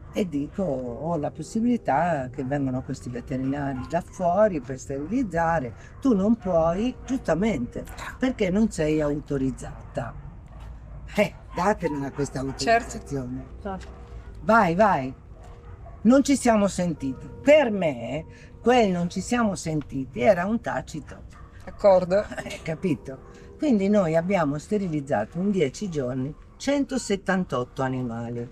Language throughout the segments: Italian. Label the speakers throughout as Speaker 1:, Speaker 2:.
Speaker 1: e dico, ho la possibilità che vengano questi veterinari da fuori per sterilizzare, tu non puoi, giustamente, perché non sei autorizzata. Datemela questa
Speaker 2: Certo.
Speaker 1: autorizzazione. Vai, vai. Non ci siamo sentiti. Per me, quel non ci siamo sentiti era un tacito.
Speaker 2: D'accordo.
Speaker 1: Capito? Quindi noi abbiamo sterilizzato in 10 giorni 178 animali,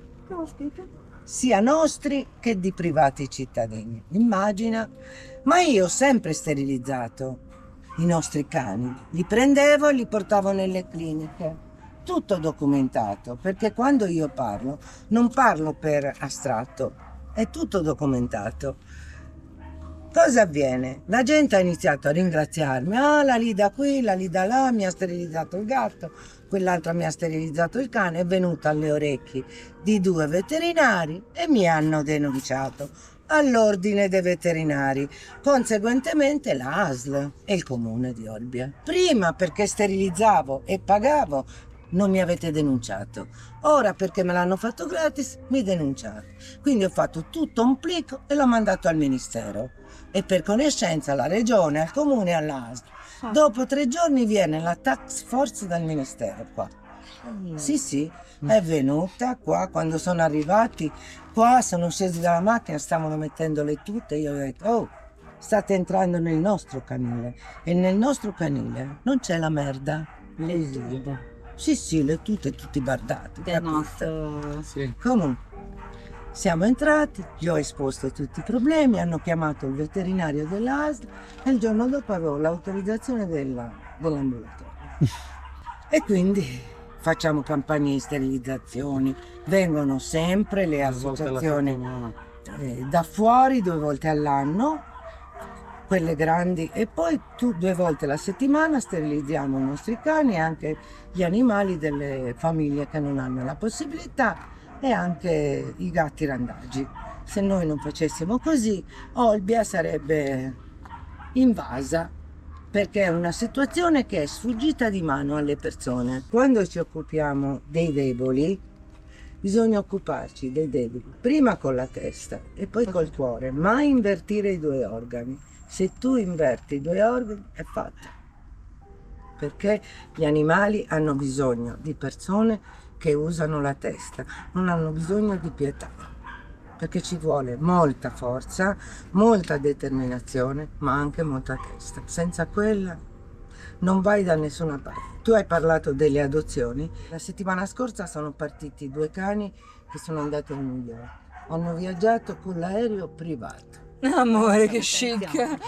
Speaker 1: sia nostri che di privati cittadini. Immagina, ma io ho sempre sterilizzato i nostri cani, li prendevo e li portavo nelle cliniche. Tutto documentato, perché quando io parlo, non parlo per astratto, è tutto documentato. Cosa avviene? La gente ha iniziato a ringraziarmi, la Lida qui, la Lida là, mi ha sterilizzato il gatto, quell'altra mi ha sterilizzato il cane, è venuta alle orecchie di 2 veterinari e mi hanno denunciato all'ordine dei veterinari, conseguentemente la ASL e il comune di Olbia. Prima perché sterilizzavo e pagavo non mi avete denunciato, ora perché me l'hanno fatto gratis mi denunciate. Quindi ho fatto tutto un plico e l'ho mandato al ministero e per conoscenza alla regione, al comune e all'ASL. Dopo 3 giorni viene la task force dal ministero qua. Sì, sì, è venuta qua quando sono arrivati. Qua sono scesi dalla macchina, stavano mettendole tutte. Io ho detto, oh, state entrando nel nostro canile. E nel nostro canile non c'è la merda.
Speaker 3: Le tute.
Speaker 1: Sì, sì, le tute tutti bardati.
Speaker 3: Del
Speaker 1: capito?
Speaker 3: nostro...
Speaker 4: Sì.
Speaker 1: Comunque, siamo entrati, gli ho esposto tutti i problemi, hanno chiamato il veterinario dell'ASL e il giorno dopo avevo l'autorizzazione dell'ambulatorio. E quindi facciamo campagne di sterilizzazioni, vengono sempre le
Speaker 4: 2 volte alla
Speaker 1: associazioni
Speaker 4: settimana.
Speaker 1: da fuori 2 volte all'anno, quelle grandi, e poi 2 volte alla settimana sterilizziamo i nostri cani e anche gli animali delle famiglie che non hanno la possibilità e anche i gatti randagi. Se noi non facessimo così, Olbia sarebbe invasa perché è una situazione che è sfuggita di mano alle persone. Quando ci occupiamo dei deboli, bisogna occuparci dei deboli, prima con la testa e poi col cuore, mai invertire i 2 organi. Se tu inverti i 2 organi è fatta, perché gli animali hanno bisogno di persone che usano la testa, non hanno bisogno di pietà, perché ci vuole molta forza, molta determinazione, ma anche molta testa. Senza quella non vai da nessuna parte. Tu hai parlato delle adozioni. La settimana scorsa sono partiti 2 cani che sono andati a New York. Hanno viaggiato con l'aereo privato.
Speaker 2: Amore, che chic.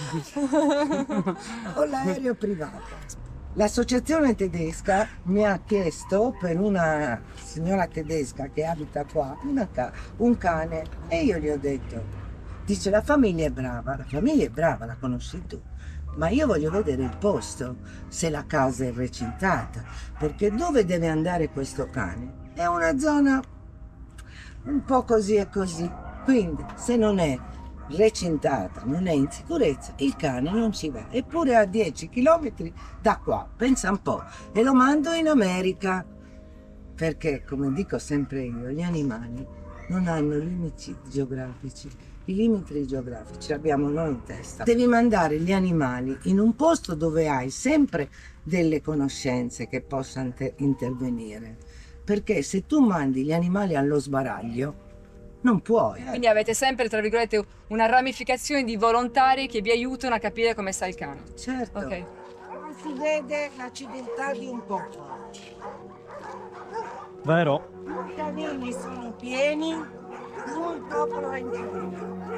Speaker 1: Con l'aereo privato. L'associazione tedesca mi ha chiesto per una signora tedesca che abita qua un cane e io gli ho detto, dice la famiglia è brava, la conosci tu, ma io voglio vedere il posto, se la casa è recintata, perché dove deve andare questo cane? È una zona un po' così e così, quindi se non è recintata, non è in sicurezza, il cane non ci va, eppure a 10 km da qua, pensa un po', e lo mando in America, perché come dico sempre io, gli animali non hanno limiti geografici, i limiti geografici li abbiamo noi in testa. Devi mandare gli animali in un posto dove hai sempre delle conoscenze che possano intervenire, perché se tu mandi gli animali allo sbaraglio, non puoi.
Speaker 2: Quindi avete sempre, tra virgolette, una ramificazione di volontari che vi aiutano a capire come sta il cane.
Speaker 1: Certo.
Speaker 2: Ok.
Speaker 1: Non si vede la civiltà di un popolo.
Speaker 4: Vero?
Speaker 1: I canini sono pieni, un popolo è in pieno.